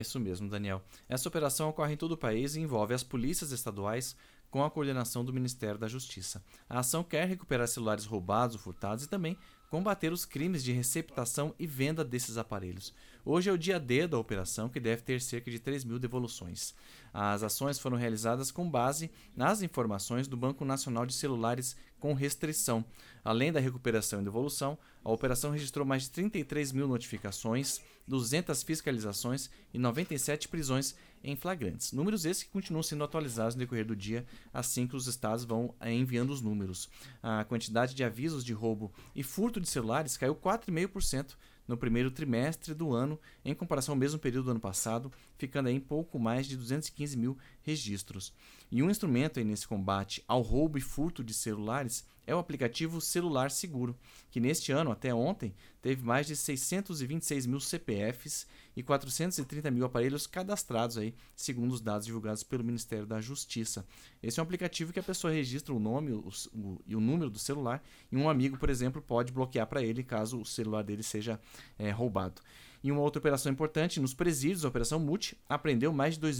Isso mesmo, Daniel. Essa operação ocorre em todo o país e envolve as polícias estaduais com a coordenação do Ministério da Justiça. A ação quer recuperar celulares roubados ou furtados e também combater os crimes de receptação e venda desses aparelhos. Hoje é o dia D da operação, que deve ter cerca de 3.000 devoluções. As ações foram realizadas com base nas informações do Banco Nacional de Celulares com restrição. Além da recuperação e devolução, a operação registrou mais de 33.000 notificações, 200 fiscalizações e 97 prisões em flagrantes. Números esses que continuam sendo atualizados no decorrer do dia, assim que os estados vão enviando os números. A quantidade de avisos de roubo e furto de celulares caiu 4,5% no primeiro trimestre do ano, em comparação ao mesmo período do ano passado, ficando aí em pouco mais de 215 mil registros. E um instrumento aí nesse combate ao roubo e furto de celulares é o aplicativo Celular Seguro, que neste ano, até ontem, teve mais de 626 mil CPFs e 430 mil aparelhos cadastrados aí, segundo os dados divulgados pelo Ministério da Justiça. Esse é um aplicativo que a pessoa registra o nome e o número do celular e um amigo, por exemplo, pode bloquear para ele caso o celular dele seja roubado. E uma outra operação importante, nos presídios, a Operação Multi apreendeu mais de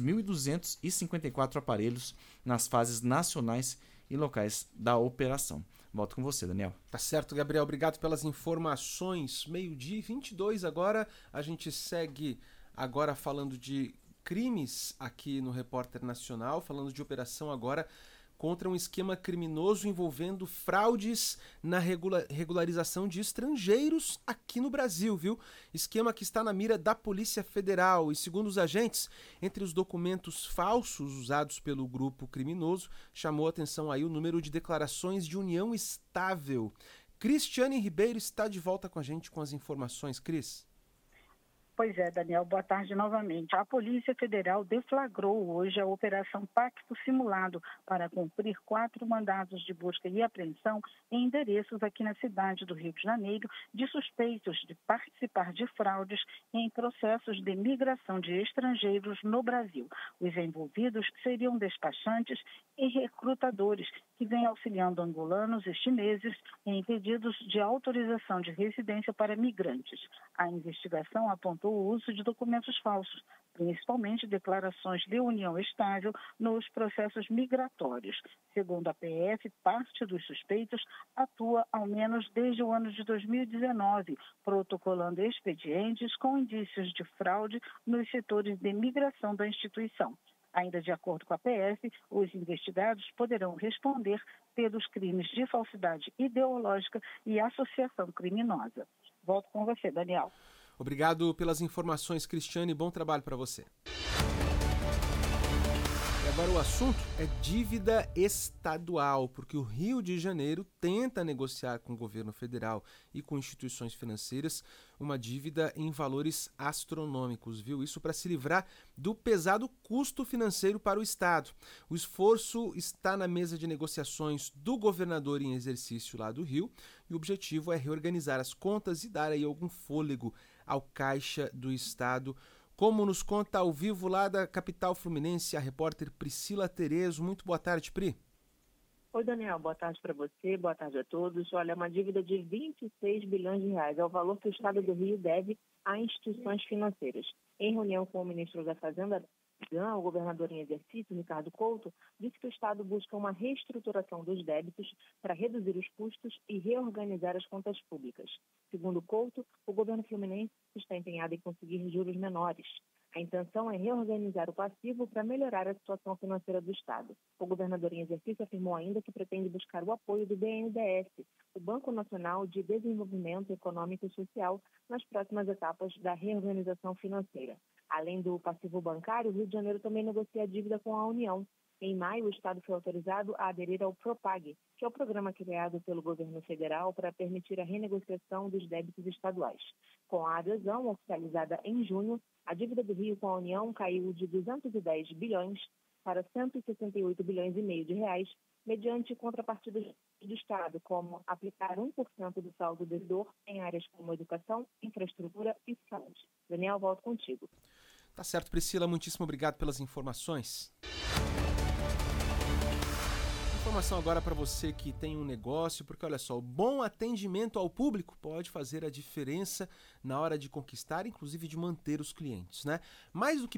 2.254 aparelhos nas fases nacionais e locais da operação. Volto com você, Daniel. Tá certo, Gabriel. Obrigado pelas informações. 12h22 agora. A gente segue agora falando de crimes aqui no Repórter Nacional, falando de operação agora contra um esquema criminoso envolvendo fraudes na regularização de estrangeiros aqui no Brasil, viu? Esquema que está na mira da Polícia Federal e, segundo os agentes, entre os documentos falsos usados pelo grupo criminoso, chamou a atenção aí o número de declarações de união estável. Cristiane Ribeiro está de volta com a gente com as informações. Cris? Pois é, Daniel, boa tarde novamente. A Polícia Federal deflagrou hoje a Operação Pacto Simulado para cumprir 4 mandados de busca e apreensão em endereços aqui na cidade do Rio de Janeiro de suspeitos de participar de fraudes em processos de migração de estrangeiros no Brasil. Os envolvidos seriam despachantes e recrutadores que vêm auxiliando angolanos e chineses em pedidos de autorização de residência para migrantes. A investigação apontou o uso de documentos falsos, principalmente declarações de união estável nos processos migratórios. Segundo a PF, parte dos suspeitos atua ao menos desde o ano de 2019, protocolando expedientes com indícios de fraude nos setores de migração da instituição. Ainda de acordo com a PF, os investigados poderão responder pelos crimes de falsidade ideológica e associação criminosa. Volto com você, Daniel. Obrigado pelas informações, Cristiane. Bom trabalho para você. E agora o assunto é dívida estadual, porque o Rio de Janeiro tenta negociar com o governo federal e com instituições financeiras uma dívida em valores astronômicos, viu? Isso para se livrar do pesado custo financeiro para o Estado. O esforço está na mesa de negociações do governador em exercício lá do Rio e o objetivo é reorganizar as contas e dar aí algum fôlego ao caixa do Estado. Como nos conta ao vivo lá da capital fluminense, a repórter Priscila Terezo. Muito boa tarde, Pri. Oi, Daniel. Boa tarde para você, boa tarde a todos. Olha, uma dívida de 26 bilhões de reais é o valor que o Estado do Rio deve a instituições financeiras. Em reunião com o ministro da Fazenda, o governador em exercício, Ricardo Couto, disse que o Estado busca uma reestruturação dos débitos para reduzir os custos e reorganizar as contas públicas. Segundo Couto, o governo fluminense está empenhado em conseguir juros menores. A intenção é reorganizar o passivo para melhorar a situação financeira do Estado. O governador em exercício afirmou ainda que pretende buscar o apoio do BNDES, o Banco Nacional de Desenvolvimento Econômico e Social, nas próximas etapas da reorganização financeira. Além do passivo bancário, o Rio de Janeiro também negocia a dívida com a União. Em maio, o Estado foi autorizado a aderir ao PROPAG, que é o programa criado pelo governo federal para permitir a renegociação dos débitos estaduais. Com a adesão oficializada em junho, a dívida do Rio com a União caiu de 210 bilhões para 168 bilhões e meio de reais, mediante contrapartidas do Estado, como aplicar 1% do saldo devedor em áreas como educação, infraestrutura e saúde. Daniel, volto contigo. Tá certo, Priscila. Muitíssimo obrigado pelas informações. Informação agora para você que tem um negócio, porque olha só, o bom atendimento ao público pode fazer a diferença na hora de conquistar, inclusive de manter os clientes, né? Mais do que